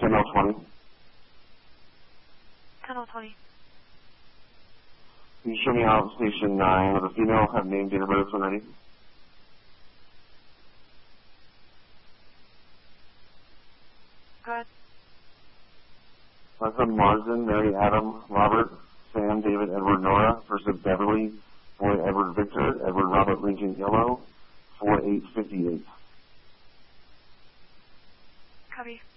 10-0-20. 10-0-20. Can you show me out station 9 with a female, have name, date of birth when ready? Go ahead. My son Marsden, Mary, Adam, Robert, Sam, David, Edward, Nora, first of Beverly, boy Edward, Victor, Edward, Robert, Lincoln, Yellow, 4858. Copy.